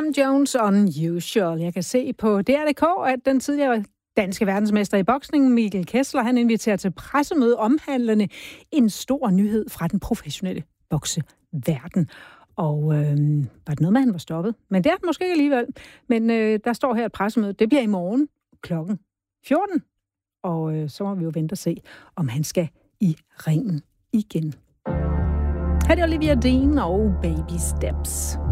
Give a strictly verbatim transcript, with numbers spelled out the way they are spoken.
John Jones Unusual. Jeg kan se på D R punktum d k, at den tidligere danske verdensmester i boksning, Mikkel Kessler, han inviterer til pressemøde omhandlende en stor nyhed fra den professionelle bokseverden. Og øh, var det noget med, han var stoppet? Men det er det måske ikke alligevel. Men øh, der står her et pressemøde. Det bliver i morgen klokken fjorten. Og øh, så må vi jo vente og se, om han skal i ringen igen. Her er det Olivia Dean og Baby Steps.